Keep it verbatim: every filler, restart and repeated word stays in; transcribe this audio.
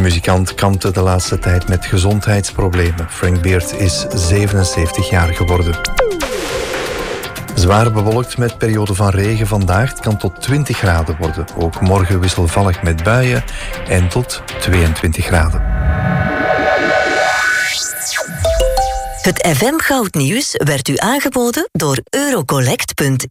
muzikant kampte de laatste tijd met gezondheidsproblemen. Frank Beard is zevenenzeventig jaar geworden. Zwaar bewolkt met periode van regen vandaag. Het kan tot twintig graden worden. Ook morgen wisselvallig met buien en tot tweeëntwintig graden. Het F M Goudnieuws werd u aangeboden door eurocollect punt